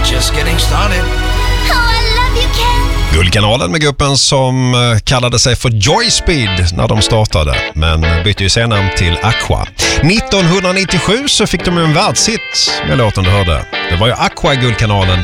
just getting started. Oh, I love you, Ken. Guldkanalen med gruppen som kallade sig för Joy Speed när de startade, men bytte ju sen namn till Aqua. 1997 så fick de en världshit med låten du hörde. Det var ju Aqua i Guldkanalen